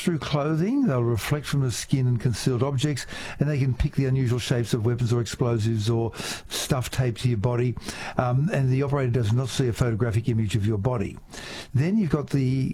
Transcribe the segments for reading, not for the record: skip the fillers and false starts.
see-through clothing. They'll reflect from the skin and concealed objects, and they can pick the unusual shapes of weapons or explosives or stuff taped to your body, and the operator does not see a photographic image of your body. Then you've got the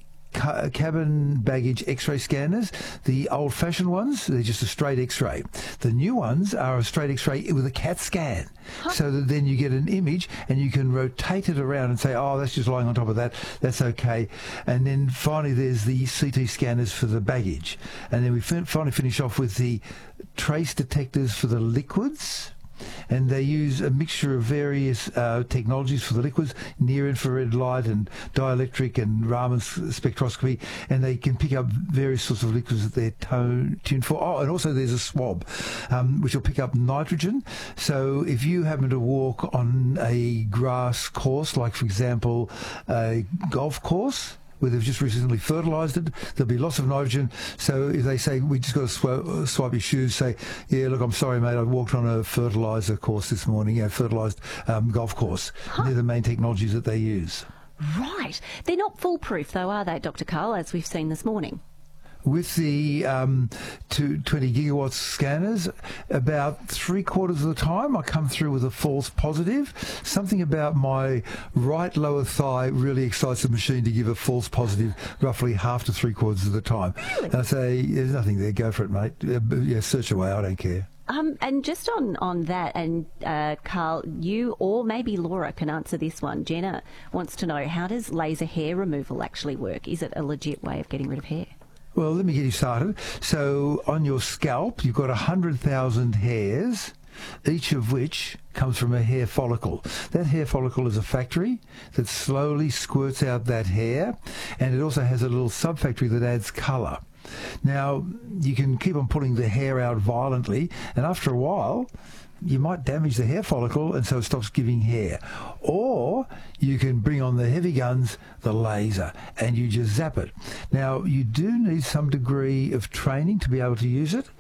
cabin baggage X-ray scanners. The old-fashioned ones, they're just a straight X-ray. The new ones are a straight X-ray with a CAT scan, so that then you get an image and you can rotate it around and say, oh, that's just lying on top of that, that's okay. And then finally there's the CT scanners for the baggage. And then we finally finish off with the trace detectors for the liquids. And they use a mixture of various technologies for the liquids, near-infrared light and dielectric and Raman spectroscopy, and they can pick up various sorts of liquids that they're tuned for. Oh, and also there's a swab, which will pick up nitrogen. So if you happen to walk on a grass course, like, for example, a golf course, where they've just recently fertilised it, there'll be lots of nitrogen. So if they say, we just got to swipe your shoes, say, yeah, look, I'm sorry, mate, I walked on a fertiliser course this morning, fertilised golf course. They're the main technologies that they use. Right. They're not foolproof, though, are they, Dr. Karl, as we've seen this morning? With the 20 gigawatts scanners, about 3/4 of the time I come through with a false positive. Something about my right lower thigh really excites the machine to give a false positive roughly half to 3/4 of the time. Really? And I say, there's nothing there, go for it, mate. Yeah, search away, I don't care. And just on that, and Karl, you or maybe Laura can answer this one. Jenna wants to know, how does laser hair removal actually work? Is it a legit way of getting rid of hair? Well, let me get you started. So on your scalp, you've got 100,000 hairs, each of which comes from a hair follicle. That hair follicle is a factory that slowly squirts out that hair, and it also has a little sub-factory that adds colour. Now, you can keep on pulling the hair out violently, and after a while, you might damage the hair follicle and so it stops giving hair. Or you can bring on the heavy guns, the laser, and you just zap it. Now, you do need some degree of training to be able to use it,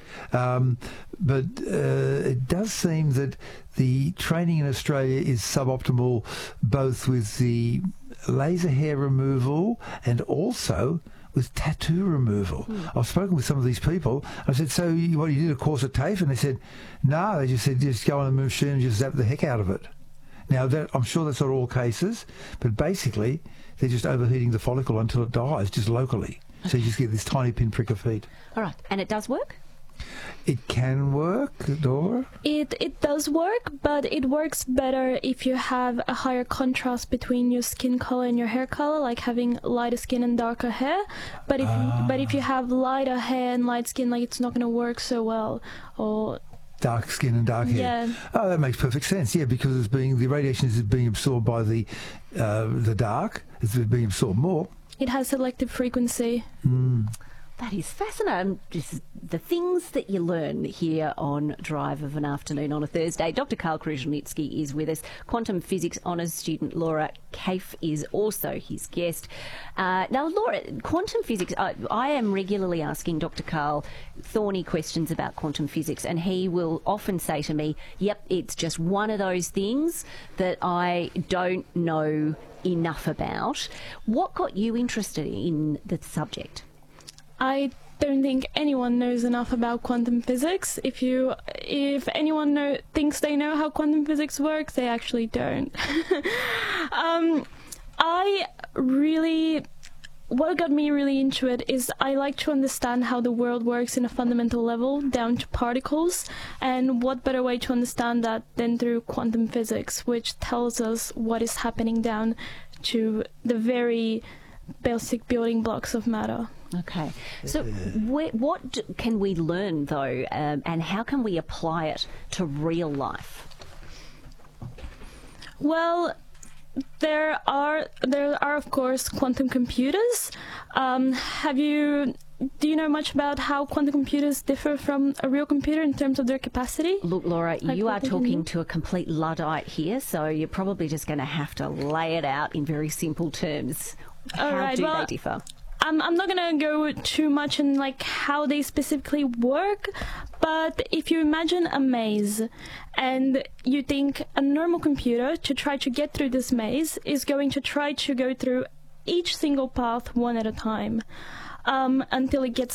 but it does seem that the training in Australia is suboptimal, both with the laser hair removal and also with tattoo removal. I've spoken with some of these people. I said, so you did a course at TAFE? And they said, no, they just said, just go on the machine and just zap the heck out of it. Now, I'm sure that's not all cases, but basically, they're just overheating the follicle until it dies, just locally. So you just get this tiny pinprick of heat. All right. And it does work? It can work, Dora. It does work, but it works better if you have a higher contrast between your skin color and your hair color, like having lighter skin and darker hair. But if you have lighter hair and light skin, like, it's not going to work so well. Or dark skin and dark hair. Yeah. Oh, that makes perfect sense. Yeah, because the radiation is being absorbed by the dark. It's being absorbed more. It has selective frequency. That is fascinating. Just the things that you learn here on Drive of an Afternoon on a Thursday. Dr. Karl Kruszelnicki is with us. Quantum physics honours student Laura Kaif is also his guest. Now, Laura, quantum physics, I am regularly asking Dr. Karl thorny questions about quantum physics, and he will often say to me, yep, it's just one of those things that I don't know enough about. What got you interested in the subject? I don't think anyone knows enough about quantum physics. If anyone thinks they know how quantum physics works, they actually don't. What got me really into it is I like to understand how the world works in a fundamental level, down to particles, and what better way to understand that than through quantum physics, which tells us what is happening down to the very basic building blocks of matter. Okay. So what can we learn, though, and how can we apply it to real life? Well, there are of course quantum computers. Do you know much about how quantum computers differ from a real computer in terms of their capacity? Look, Laura, you are talking to a complete Luddite here, so you're probably just going to have to lay it out in very simple terms. How do they differ? I'm not going to go too much in how they specifically work, but if you imagine a maze and you think a normal computer, to try to get through this maze, is going to try to go through each single path one at a time until it gets